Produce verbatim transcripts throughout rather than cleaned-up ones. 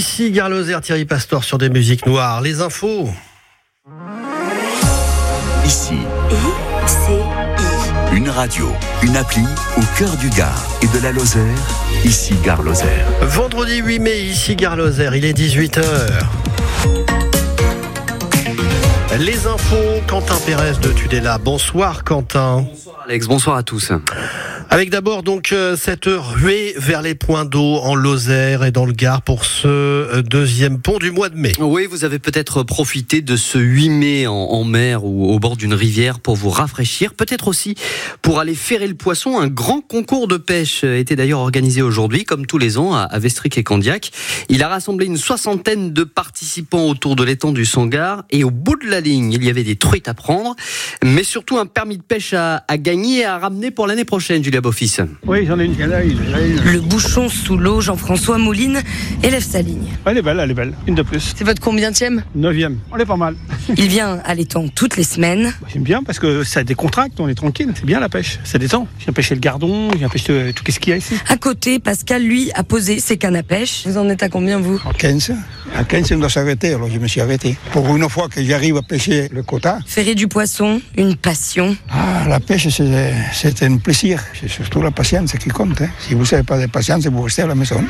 Ici Gare Lozère, Thierry Pastor sur des musiques noires. Les infos. Ici, I C I. une radio, une appli au cœur du Gard et de la Lozère. Ici Gare Lozère. Vendredi huit mai, ici Gare Lozère, il est dix-huit heures. Les infos, Quentin Pérez de Tudela. Bonsoir Quentin. Bonsoir Alex, bonsoir à tous. Avec d'abord donc euh, cette ruée vers les points d'eau en Lozère et dans le Gard pour ce euh, deuxième pont du mois de mai. Oui, vous avez peut-être profité de ce huit mai en, en mer ou au bord d'une rivière pour vous rafraîchir, peut-être aussi pour aller ferrer le poisson. Un grand concours de pêche était d'ailleurs organisé aujourd'hui, comme tous les ans, à, à Vestric et Candiac. Il a rassemblé une soixantaine de participants autour de l'étang du Sangar et au bout de la ligne, il y avait des truites à prendre, mais surtout un permis de pêche à, à gagner et à ramener pour l'année prochaine, Julia Beaufils. Oui, j'en ai une. Là, une. Le bouchon sous l'eau, Jean-François Mouline élève sa ligne. Elle est belle, elle est belle. Une de plus. C'est votre combienième ? Neuvième. On est pas mal. Il vient à l'étang toutes les semaines. J'aime bien parce que ça décontracte, on est tranquille. C'est bien la pêche, ça détend. Je viens pêcher le gardon, je viens pêcher tout ce qu'il y a ici. À côté, Pascal, lui, a posé ses cannes à pêche. Vous en êtes à combien, vous ? À quinze. À quinze, on doit s'arrêter, alors je me suis arrêté. Pour une fois que j'arrive à pêcher le quota. Ferrer du poisson, une passion. Ah, la pêche, c'est, c'est un plaisir. C'est surtout la patience qui compte. Hein. Si vous n'avez pas de patience, vous restez à la maison.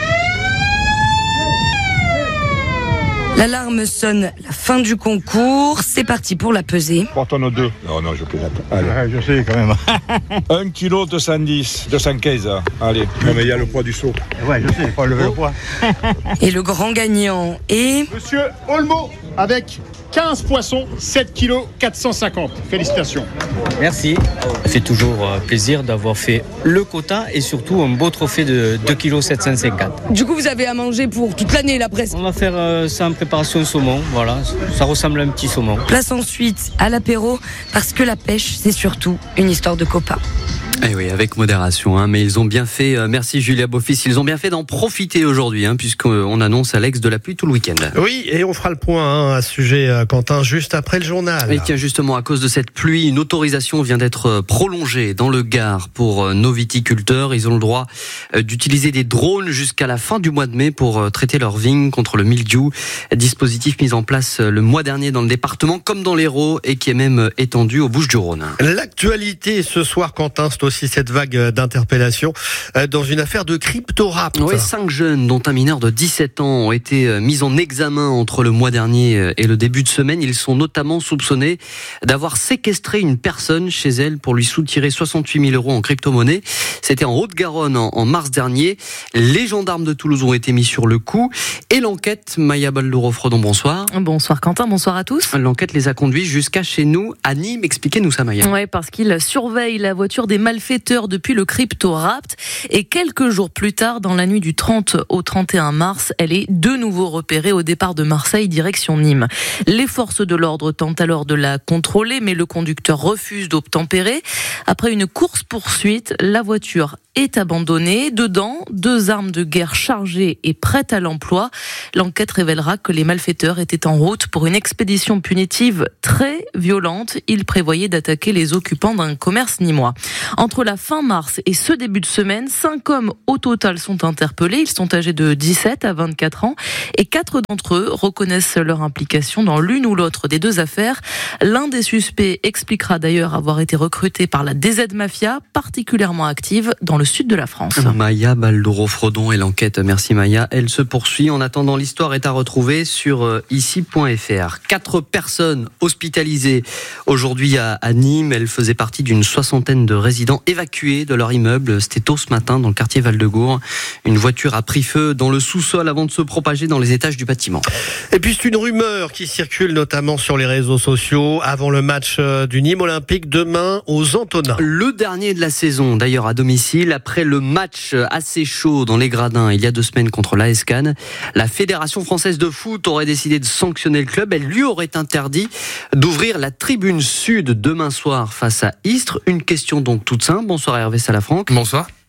L'alarme sonne, la fin du concours. C'est parti pour la pesée. Trois tonnes deux. Non, non, je peux pas. Allez. Ouais, je sais quand même. un kilo deux cent dix, deux cent quinze. Allez. Non, mais il y a le poids du seau. Ouais, je sais, il faut lever le poids. Et le grand gagnant est... Monsieur Olmo, avec quinze poissons, sept kilos quatre cent cinquante. Félicitations. Merci. C'est toujours euh, plaisir d'avoir fait le quota et surtout un beau trophée de deux kilos sept cent cinquante. Du coup, vous avez à manger pour toute l'année, là, presque. On va faire euh, ça en préparation saumon. Voilà, ça ressemble à un petit saumon. Place ensuite à l'apéro, parce que la pêche, c'est surtout une histoire de copains. Eh oui, avec modération, hein, mais ils ont bien fait, euh, merci Julia Beaufils, ils ont bien fait d'en profiter aujourd'hui, hein, puisqu'on annonce, Alex, de la pluie tout le week-end. Oui, et on fera le point hein, à ce sujet, euh, Quentin, juste après le journal. Et tiens, justement, à cause de cette pluie, une autorisation vient d'être prolongée dans le Gard pour euh, nos viticulteurs. Ils ont le droit euh, d'utiliser des drones jusqu'à la fin du mois de mai pour euh, traiter leurs vignes contre le mildiou. Dispositif mis en place euh, le mois dernier dans le département, comme dans l'Hérault, et qui est même euh, étendu aux Bouches-du-Rhône. L'actualité ce soir, Quentin, c'est aussi cette vague d'interpellation dans une affaire de crypto-rap. Oui, cinq jeunes, dont un mineur de dix-sept ans, ont été mis en examen entre le mois dernier et le début de semaine. Ils sont notamment soupçonnés d'avoir séquestré une personne chez elle pour lui soutirer soixante-huit mille euros en crypto-monnaie. C'était en Haute-Garonne en, en mars dernier. Les gendarmes de Toulouse ont été mis sur le coup. Et l'enquête, Maya Baldouro-Fredon, bonsoir. Bonsoir Quentin, bonsoir à tous. L'enquête les a conduits jusqu'à chez nous, à Nîmes. Expliquez-nous ça, Maya. Oui, parce qu'ils surveillent la voiture des malfaiteurs depuis le crypto-rapt. Et quelques jours plus tard, dans la nuit du trente au trente et un mars, elle est de nouveau repérée au départ de Marseille, direction Nîmes. Les forces de l'ordre tentent alors de la contrôler, mais le conducteur refuse d'obtempérer. Après une course-poursuite, la voiture est abandonnée. Dedans, deux armes de guerre chargées et prêtes à l'emploi. L'enquête révélera que les malfaiteurs étaient en route pour une expédition punitive très violente. Ils prévoyaient d'attaquer les occupants d'un commerce nîmois. Entre la fin mars et ce début de semaine, cinq hommes au total sont interpellés. Ils sont âgés de dix-sept à vingt-quatre ans et quatre d'entre eux reconnaissent leur implication dans l'une ou l'autre des deux affaires. L'un des suspects expliquera d'ailleurs avoir été recruté par la D Z Mafia, particulièrement active dans le sud de la France. Maya Baldouro-Fredon et l'enquête, merci Maya, elle se poursuit. En attendant, l'histoire est à retrouver sur ici point f r. Quatre personnes hospitalisées aujourd'hui à, à Nîmes. Elles faisaient partie d'une soixantaine de résidents évacués de leur immeuble. C'était tôt ce matin dans le quartier Val-de-Gour. Une voiture a pris feu dans le sous-sol avant de se propager dans les étages du bâtiment. Et puis c'est une rumeur qui circule notamment sur les réseaux sociaux avant le match du Nîmes Olympique demain aux Antonins. Le dernier de la saison, d'ailleurs à domicile, après le match assez chaud dans les gradins il y a deux semaines contre l'A S Cannes, la Fédération française de foot aurait décidé de sanctionner le club. Elle lui aurait interdit d'ouvrir la tribune sud demain soir face à Istres. Une question donc toute simple. Bonsoir Hervé Salafranc. Bonsoir.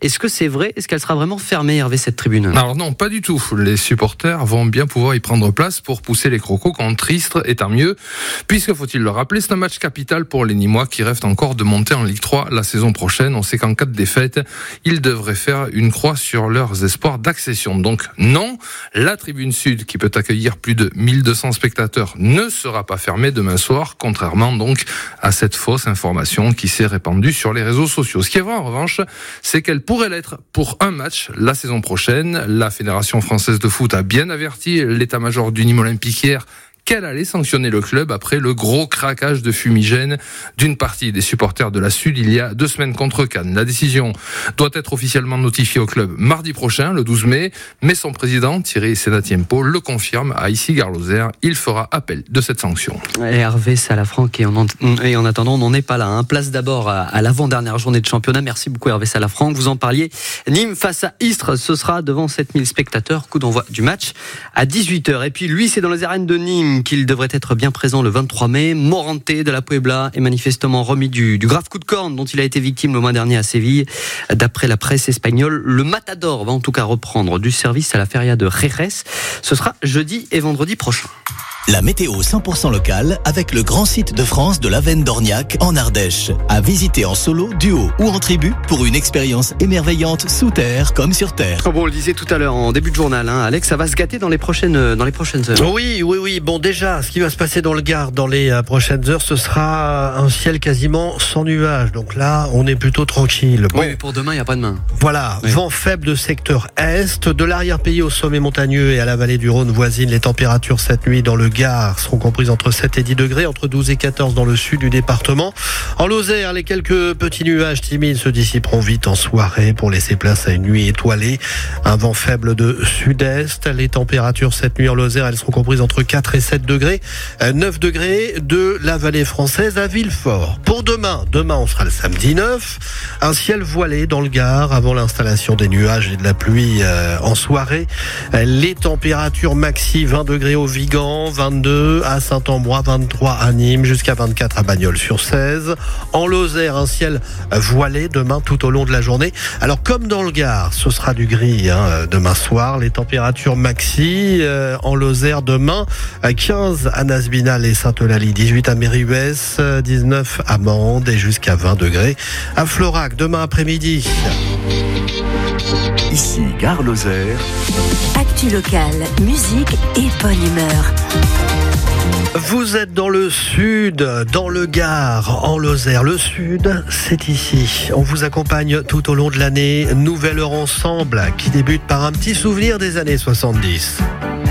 Est-ce que c'est vrai ? Est-ce qu'elle sera vraiment fermée, Hervé, cette tribune ? Alors non, pas du tout. Les supporters vont bien pouvoir y prendre place pour pousser les crocos contre Istres, et tant mieux. Puisque, faut-il le rappeler, c'est un match capital pour les Nîmois qui rêvent encore de monter en Ligue trois la saison prochaine. On sait qu'en cas de défaite, ils devraient faire une croix sur leurs espoirs d'accession. Donc non, la tribune sud, qui peut accueillir plus de mille deux cents spectateurs, ne sera pas fermée demain soir, contrairement donc à cette fausse information qui s'est répandue sur les réseaux sociaux. Ce qui est vrai en revanche, c'est qu'elle pourrait l'être pour un match la saison prochaine. La Fédération française de foot a bien averti l'état-major du Nîmes Olympique hier qu'elle allait sanctionner le club après le gros craquage de fumigène d'une partie des supporters de la Sud il y a deux semaines contre Cannes. La décision doit être officiellement notifiée au club mardi prochain, le douze mai, mais son président, Thierry Senatiempo, le confirme à Issy-Gare-Lozère. Il fera appel de cette sanction. Et Hervé Salafranc, et en, et en attendant, on n'en est pas là. Hein. Place d'abord à, à l'avant-dernière journée de championnat. Merci beaucoup Hervé Salafranc. Vous en parliez. Nîmes face à Istres, ce sera devant sept mille spectateurs. Coup d'envoi du match à dix-huit heures. Et puis lui, c'est dans les arènes de Nîmes qu'il devrait être bien présent le vingt-trois mai. Morante de la Puebla est manifestement remis du, du grave coup de corne dont il a été victime le mois dernier à Séville. D'après la presse espagnole, le Matador va en tout cas reprendre du service à la feria de Jerez. Ce sera jeudi et vendredi prochain. La météo cent pour cent locale avec le grand site de France de l'Avenne d'Orniac en Ardèche. À visiter en solo, duo ou en tribu pour une expérience émerveillante sous terre comme sur terre. Comme on le disait tout à l'heure en début de journal, hein, Alex, ça va se gâter dans les prochaines, dans les prochaines heures. Oui, oui, oui. Bon, déjà, ce qui va se passer dans le Gard dans les euh, prochaines heures, ce sera un ciel quasiment sans nuages. Donc là, on est plutôt tranquille. Bon, oui, mais pour demain, il n'y a pas de main. Voilà, oui. Vent faible de secteur est, de l'arrière-pays au sommet montagneux et à la vallée du Rhône voisine. Les températures cette nuit dans le Gard seront comprises entre sept et dix degrés, entre douze et quatorze dans le sud du département. En Lozère, les quelques petits nuages timides se dissiperont vite en soirée pour laisser place à une nuit étoilée. Un vent faible de sud-est. Les températures cette nuit en Lozère, elles seront comprises entre quatre et sept degrés. neuf degrés de la vallée française à Villefort. Pour demain, demain on sera le samedi neuf. Un ciel voilé dans le Gard avant l'installation des nuages et de la pluie euh, en soirée. Les températures maxi vingt degrés au Vigan, vingt-deux à Saint-Ambrois, vingt-trois à Nîmes, jusqu'à vingt-quatre à Bagnols-sur-Cèze. En Lozère, un ciel voilé demain tout au long de la journée. Alors comme dans le Gard, ce sera du gris hein, demain soir. Les températures maxi euh, en Lozère demain, quinze à Nasbinal et Sainte-Eulalie, dix-huit à Mérihuès, dix-neuf à Mende et jusqu'à vingt degrés à Florac demain après-midi. Ici, Gare Lozère. Actu locale, musique et bonne humeur. Vous êtes dans le sud, dans le Gard, en Lozère. Le sud, c'est ici. On vous accompagne tout au long de l'année. Nouvelle heure ensemble qui débute par un petit souvenir des années soixante-dix.